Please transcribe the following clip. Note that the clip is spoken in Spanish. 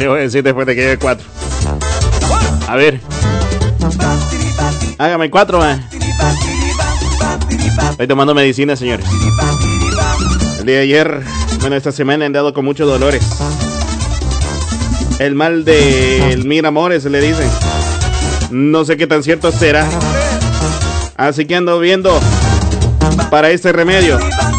Le voy a decir después de que lleve 4. A ver. Hágame 4, man. Estoy tomando medicina, señores. El día de ayer, bueno, esta semana he andado con muchos dolores. El mal del mil amores, le dicen. No sé qué tan cierto será. Así que ando viendo para este remedio.